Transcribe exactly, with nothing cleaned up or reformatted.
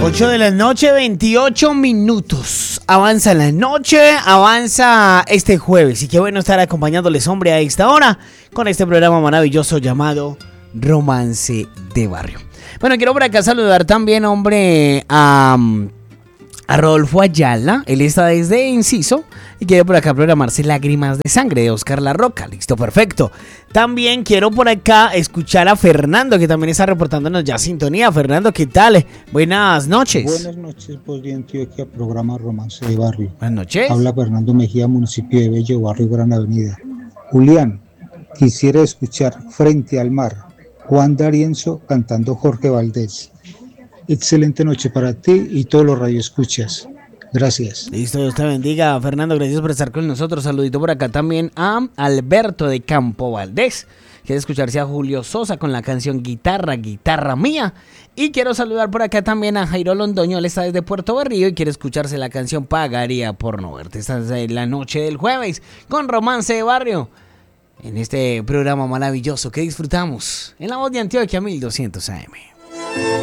ocho de la noche, veintiocho minutos. Avanza la noche, avanza este jueves. Y qué bueno estar acompañándoles, hombre, a esta hora con este programa maravilloso llamado Romance de Barrio. Bueno, quiero por acá saludar también, hombre, a, a Rodolfo Ayala. Él está desde Enciso y quiere por acá programarse Lágrimas de Sangre de Oscar La Roca. Listo, perfecto. También quiero por acá escuchar a Fernando, que también está reportándonos ya sintonía. Fernando, ¿qué tal? Buenas noches. Buenas noches, voz de Antioquia, programa Romance de Barrio. Buenas noches. Habla Fernando Mejía, municipio de Bello, barrio Gran Avenida. Julián, quisiera escuchar Frente al Mar, Juan D'Arienzo cantando Jorge Valdés. Excelente noche para ti y todos los radioescuchas. Gracias. Listo, Dios te bendiga, Fernando. Gracias por estar con nosotros. Saludito por acá también a Alberto de Campo Valdés. Quiere escucharse a Julio Sosa con la canción Guitarra, Guitarra Mía. Y quiero saludar por acá también a Jairo Londoño. Él está desde Puerto Berrío y quiere escucharse la canción Pagaría por no verte. Esta es la noche del jueves con Romance de Barrio. En este programa maravilloso que disfrutamos en la voz de Antioquia mil doscientos A M.